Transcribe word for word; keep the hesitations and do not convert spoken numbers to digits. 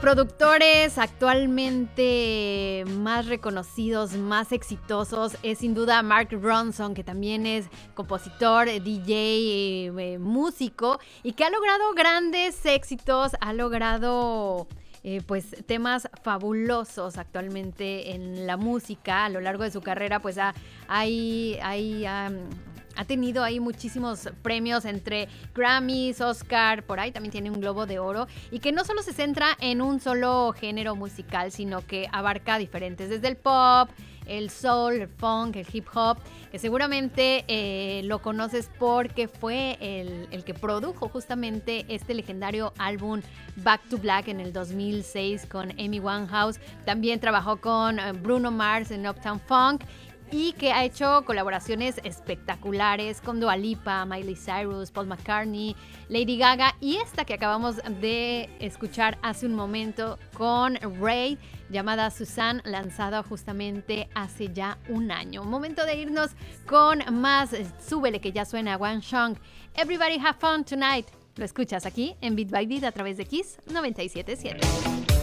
productores actualmente más reconocidos, más exitosos, es sin duda Mark Ronson, que también es compositor, D J, eh, músico, y que ha logrado grandes éxitos, ha logrado eh, pues temas fabulosos actualmente en la música. A lo largo de su carrera pues ha, hay, hay um, ha tenido ahí muchísimos premios entre Grammys, Oscar, por ahí también tiene un Globo de Oro, y que no solo se centra en un solo género musical, sino que abarca diferentes, desde el pop, el soul, el funk, el hip hop, que seguramente eh, lo conoces porque fue el, el que produjo justamente este legendario álbum Back to Black en el dos mil seis con Amy Winehouse. También trabajó con Bruno Mars en Uptown Funk, y que ha hecho colaboraciones espectaculares con Dua Lipa, Miley Cyrus, Paul McCartney, Lady Gaga, y esta que acabamos de escuchar hace un momento con Ray, llamada Suzanne, lanzada justamente hace ya un año. Momento de irnos con más Súbele, que ya suena One Shunk. Everybody have fun tonight. Lo escuchas aquí en Beat by Beat a través de Kiss noventa y siete punto siete.